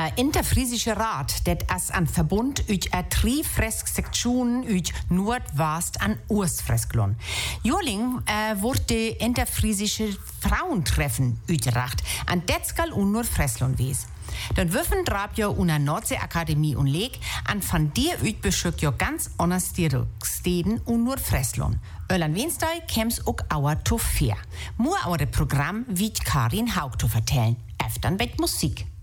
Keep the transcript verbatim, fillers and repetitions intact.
Der Interfriesische Rat, det ist ein Verbund ut er tre Fresk-Sektionen ut Nordwast an Ostfresklon. Joling äh, wurde die Interfriesische Frauentreffen utgebracht, an det skal un Nordfreslon wes. Dann würfen drab jo una Nordsee-Akademie und Leg an von dir ut beschück jo ganz anders die Rücksteden und Nordfreslon. Ölan Wenstei kems ook auer to fair. Mua auer Programm wie Karin Haug zu vertellen. Efter mit Musik.